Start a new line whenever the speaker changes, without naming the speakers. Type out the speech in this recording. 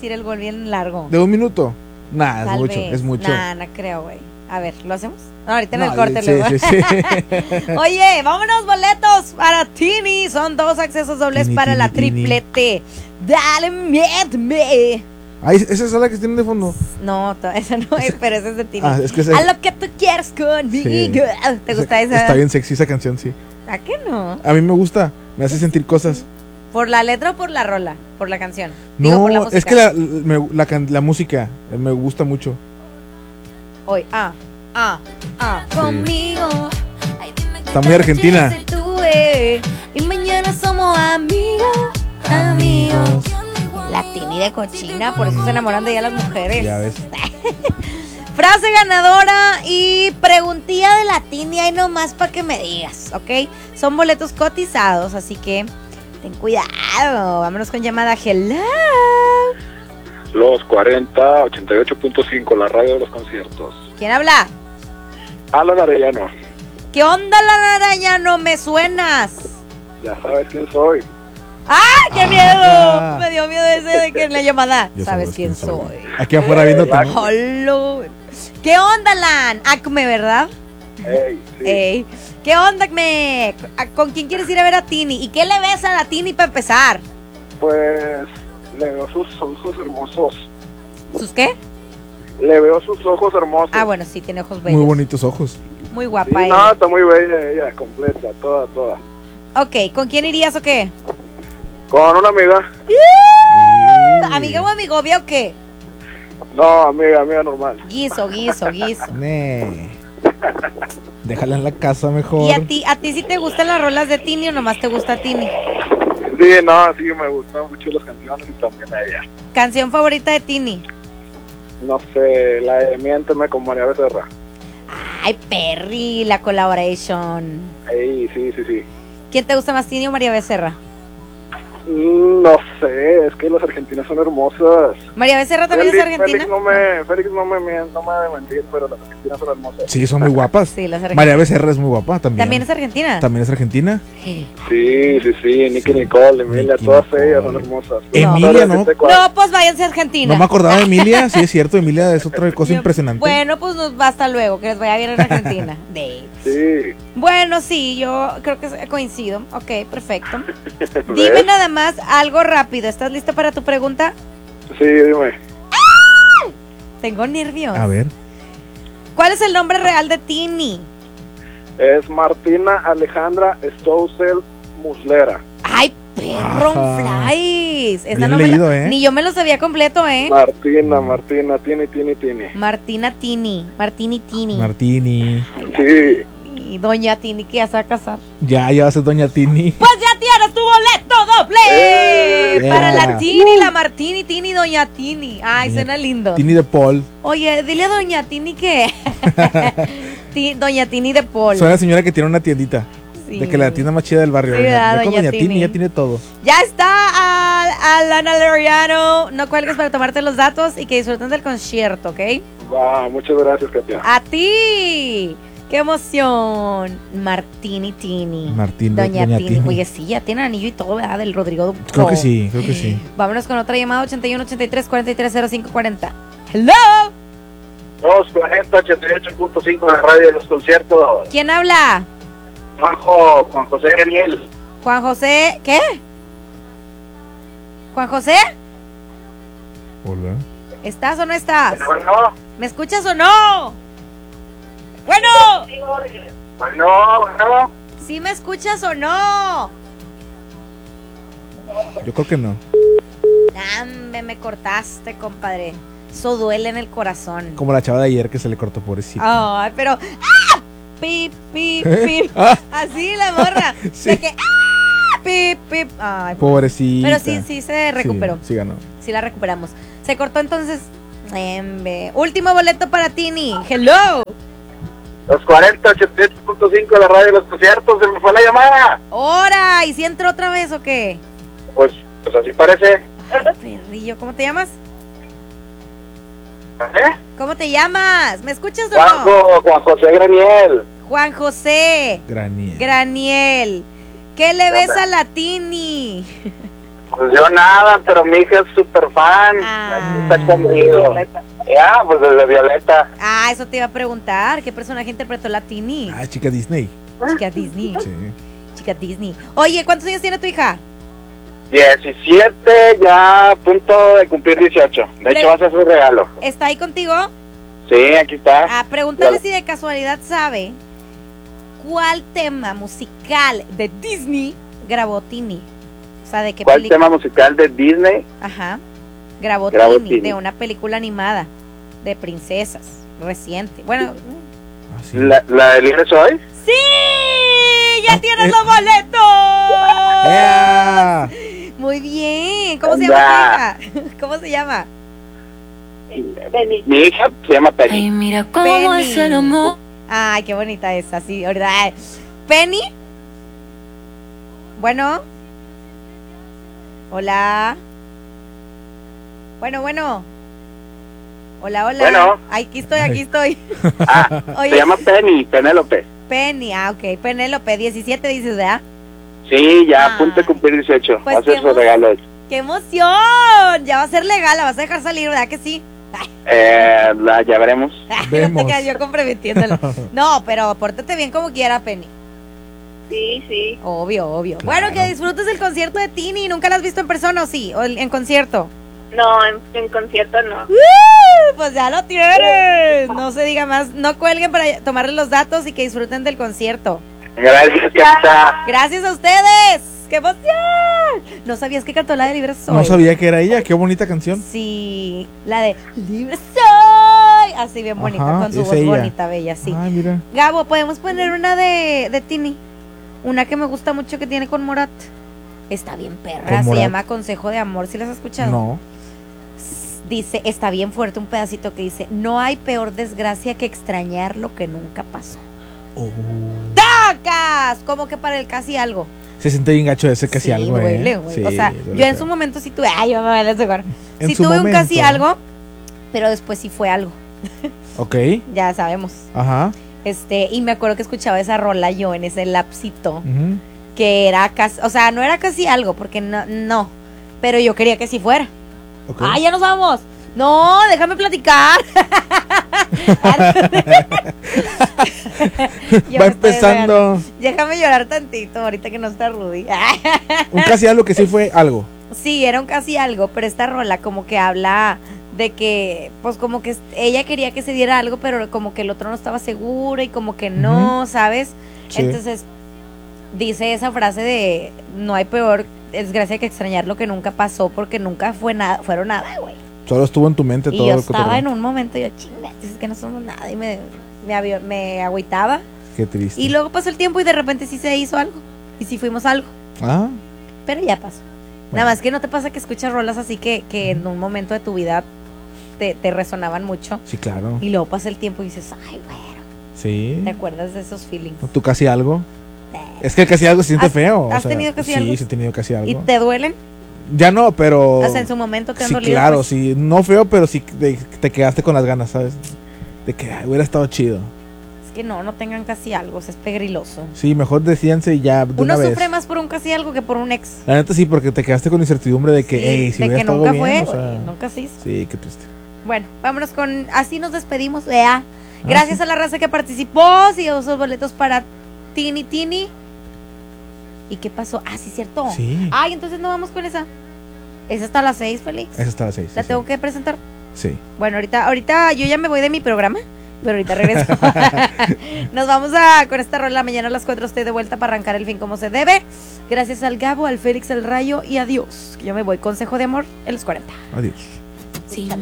decir el gol bien largo.
¿De 1 minuto? Nah,
Tal
es mucho,
vez.
es mucho.
Nah, no creo, güey. A ver, ¿lo hacemos? No, ahorita en
No,
el corte
sí,
luego.
sí.
Oye, vámonos boletos para Tini. Son 2 accesos dobles
Tini,
para
Tini,
la
Tini.
triplete. Dale, miénteme.
Ay, esa es la que tienen de fondo.
No, esa no es, pero esa es de Tini.
Ah, es que
A lo que tú quieres conmigo.
Sí.
¿Te gusta esa?
Está bien sexy esa canción, sí.
¿A qué no?
A mí me gusta, me hace sentir cosas.
¿Por la letra o por la rola? Por la canción. Digo, por la
No,
música.
es que la música me gusta mucho.
Hoy, conmigo.
Está muy argentina.
Y mañana somos amigos. La Tini de cochina, por eso se enamoran de ella las mujeres.
Ya ves.
Frase ganadora y preguntilla de la Tini ahí nomás para que me digas, ¿ok? Son boletos cotizados, así que ten cuidado. Vámonos con llamada. Hello.
Los 40, 88.5, la radio de los conciertos.
¿Quién habla?
Alan Arellano.
¿Qué onda, la araña? No me suenas.
Ya sabes quién soy.
¡Ah, qué miedo! Me dio miedo ese de que en la llamada.
Ya
¿Sabes quién soy?
Aquí afuera viéndote. ¿no?
Hola. ¿Qué onda, Lan? Acme, ¿verdad?
Ey, sí.
Ey. ¿Qué onda, Acme? ¿Con quién quieres ir a ver a Tini? ¿Y qué le ves a la Tini para empezar?
Pues le veo sus ojos hermosos.
¿Sus qué?
Le veo sus ojos hermosos.
Ah, bueno, sí, tiene ojos bellos.
Muy bonitos ojos.
Muy
Sí,
guapa
no,
ella.
está muy bella ella, completa, toda.
Ok, ¿con quién irías o qué?
Con una amiga.
¿Amiga o amigovia o qué?
No, amiga normal.
Guiso.
Nee. Déjala en la casa mejor.
¿Y a ti sí te gustan las rolas de Tini o nomás te gusta Tini?
Sí, no, sí, me gustan mucho las canciones y también a ella.
¿Canción favorita de Tini?
No sé, la de Miénteme con María Becerra.
Ay, Perry, la collaboration.
Ey, sí.
¿Quién te gusta más, Tini o María Becerra?
No sé, es que las argentinas son hermosas.
¿María Becerra también es argentina?
Félix no me ha de mentir, pero las argentinas son hermosas.
Sí, son muy guapas.
Sí, las argentinas.
María Becerra es muy guapa también.
¿También es argentina?
¿También es argentina?
Sí, Nicky Nicole, Emilia,
Nicky
todas
Nicole.
ellas son hermosas.
Emilia, ¿no?
No, pues váyanse a Argentina.
No me acordaba de Emilia. Sí, es cierto, Emilia es otra cosa impresionante.
Bueno, pues hasta luego, que les vaya bien en Argentina.
Sí.
Bueno, sí, yo creo que coincido. Ok, perfecto. Dime nada más algo rápido. ¿Estás listo para tu pregunta?
Sí, dime.
Tengo nervios.
A ver.
¿Cuál es el nombre real de Tini?
Es Martina Alejandra Stousel Muslera.
¡Ay, perro
Ajá.
flies! Esa
Bien
no me
leído,
la-
¿eh?
Ni yo me lo sabía completo, ¿eh?
Martina, Tini.
Martina Tini. Martini Tini.
Martini.
Sí.
Y doña Tini, que ya se va a casar.
Ya va a ser doña Tini.
Pues ya tienes tu boleto doble para la
Yeah.
Tini, la Martini, Tini, doña Tini. Ay, suena lindo.
Tini de Paul.
Oye, dile a doña Tini que doña Tini de Paul.
Soy la señora que tiene una tiendita.
Sí.
De que la tienda más chida del barrio.
Sí,
Ve
¿verdad,
con
doña
doña
Tini?
Tini, ya tiene todo.
Ya está Alana Loriano. No cuelgues para tomarte los datos y que disfruten del concierto, ¿ok?
Va, muchas gracias, Katia.
A ti. ¡Qué emoción! Martini Tini. Doña Tini. Oye, sí, ya tiene anillo y todo, ¿verdad? Del Rodrigo Dupont.
Creo que sí.
Vámonos con otra llamada, 81 83 43 05 40. ¡Hello!
240, 88.5 la radio de los conciertos.
¿Quién habla?
Juan José Daniel.
Juan José, ¿qué? ¿Juan José?
Hola.
¿Estás o no estás?
Bueno,
¿Me escuchas o no? Bueno, ¿sí me escuchas o no?
Yo creo que no.
Dame, me cortaste, compadre. Eso duele en el corazón.
Como la chava de ayer que se le cortó pobrecita.
Ay, pero ¡ah! Pip, pip, pip.
Ah.
Así la morra.
Sí.
De que ¡ah! Pip, pip. Ay,
Pobrecita.
pero sí se recuperó.
Sí ganó.
Sí la recuperamos. Se cortó entonces. Último boleto para Tini. Hello.
240, 88.5 la radio de los conciertos. Se me fue la llamada.
Hora. ¿Y si entró otra vez o qué?
Pues así parece.
Perrillo, ¿cómo te llamas?
¿Eh?
¿Cómo te llamas? ¿Me escuchas o no?
Juan José Graniel.
Juan José
Graniel.
Graniel. ¿Qué le ves a la Tini?
Pues yo nada, pero mi hija es súper fan. Está conmigo. Ya, pues desde Violeta.
Ah, eso te iba a preguntar. ¿Qué personaje interpretó la Tini?
Ah, chica Disney.
Chica Disney.
Sí.
Chica Disney. Oye, ¿cuántos años tiene tu hija?
17, ya a punto de cumplir 18. De hecho, va a ser su regalo.
¿Está ahí contigo?
Sí, aquí está.
Ah, pregúntale si de casualidad sabe cuál tema musical de Disney grabó Tini. O sea, ¿de qué
¿Cuál
película?
tema musical de Disney?
Ajá. Grabó
Tini.
Tini, de una película animada de princesas reciente. Bueno,
Ah, sí.
¿La de Libre Soy?
¡sí! ¡Ya tienes los boletos!
¡Ea!
Muy bien. ¿Cómo se llama tu hija? ¿Cómo se llama?
Mi hija se llama Penny.
Ay, mira cómo
Penny.
es el amor.
Ay, qué bonita es así. Ahorita. Ay. Penny. Bueno. Hola. Bueno. Hola.
Bueno.
Ay, aquí estoy.
Ah,
Oye.
se llama Penny, Penélope.
Penny, ok. Penélope, 17 dices, ¿verdad?
Sí, ya
Ah.
a punto de cumplir 18.
Pues
va a ser
qué
su regalo.
¡Qué emoción! Ya va a ser legal, la vas a dejar salir, ¿verdad que sí?
Ya veremos.
No
Vemos.
te quedas yo comprometiéndolo. No, pero pórtate bien como quiera, Penny.
Sí.
Obvio.
Claro.
Bueno, que disfrutes el concierto de Tini. ¿Nunca la has visto en persona o sí? ¿O en concierto?
No, en concierto no.
Pues ya lo tienes. No se diga más. No cuelguen para tomarle los datos y que disfruten del concierto.
Gracias, Capita.
Gracias a ustedes. ¡Qué emoción! ¿No sabías que cantó la de Libre Soy?
No sabía que era ella. Qué bonita canción.
Sí, la de Libre Soy. Así bien bonita,
Ajá,
con su
es
voz
ella.
bonita, bella, sí.
Ay, mira.
Gabo, ¿podemos poner una de Tini? Una que me gusta mucho que tiene con Morat. Está bien perra,
¿Con
se
Morat?
llama Consejo de Amor, ¿sí las has escuchado?
No.
Dice, está bien fuerte un pedacito que dice, no hay peor desgracia que extrañar lo que nunca pasó.
Oh.
¡Tacas! Como que para el casi algo.
Se siente bien gacho ese casi
Sí,
algo,
duele, güey.
Sí,
o sea,
duele
yo en
feo.
su momento sí tuve, ay, yo me voy a deshogar.
En
Sí
su
tuve un casi
momento.
algo, pero después sí fue algo.
Ok.
Ya sabemos.
Ajá.
Y me acuerdo que escuchaba esa rola yo en ese lapsito,
Ujú.
que era casi, o sea, no era casi algo, porque no, pero yo quería que sí fuera.
Ok.
¡Ah, ya nos vamos! No, déjame platicar. Yo
Va
me estoy
empezando.
desahogando. Déjame llorar tantito ahorita que no está Rudy.
Un casi algo que sí fue algo.
Sí, era un casi algo, pero esta rola como que habla de que, pues como que ella quería que se diera algo, pero como que el otro no estaba seguro y como que no, ¿sabes?
Sí.
Entonces dice esa frase de no hay peor desgracia que extrañar lo que nunca pasó, porque nunca fueron nada, güey.
Solo estuvo en tu mente
Y
todo
yo
el
estaba
cotorreo.
en un momento, yo chinga, es que no somos nada, y me agüitaba.
Qué triste.
Y luego pasó el tiempo y de repente sí se hizo algo, y sí fuimos algo,
Ah,
pero ya pasó.
Bueno.
Nada más que no te pasa que escuchas rolas así que en un momento de tu vida te resonaban mucho,
sí, claro.
y luego pasa el tiempo y dices, ay, bueno,
Sí.
¿te acuerdas de esos feelings?
¿Tú casi algo? Es que el casi algo se siente
¿Has-
feo.
has tenido casi
sí,
algo?
Sí, he tenido casi algo.
¿Y te duelen?
Ya no, pero...
O sea, en su momento te han
sí,
dolido.
claro,
pues.
sí. No feo, pero sí te quedaste con las ganas, ¿sabes? De que ay, hubiera estado chido.
Es que no tengan casi algo, es pegriloso.
Sí, mejor decíanse ya de
Uno
una vez.
sufre más por un casi algo que por un ex.
La neta sí, porque te quedaste con incertidumbre de que,
Sí,
hey, si
de
hubiera
que
estado
nunca
bien,
fue,
o sea,
güey, nunca se hizo.
sí, qué triste.
Bueno, vámonos con, así nos despedimos, vea. Gracias a la raza que participó, se llevó sus boletos para Tini. ¿Y qué pasó? Ah, sí, cierto.
Sí.
Ay, entonces no vamos con esa. Esa está a las 6, Félix.
Esa está a las 6.
La tengo que presentar.
Sí.
Bueno, ahorita yo ya me voy de mi programa, pero ahorita regreso. Nos vamos con esta rola. Mañana a las 4 estoy de vuelta para arrancar el fin como se debe. Gracias al Gabo, al Félix, al Rayo y adiós. Yo me voy. Consejo de Amor en los 40.
Adiós.
Si